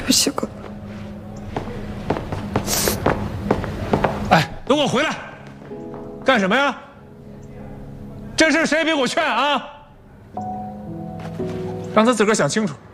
不起，哥。 哎，都给我回来！干什么呀？这事谁也别给我劝啊！让他自个儿想清楚。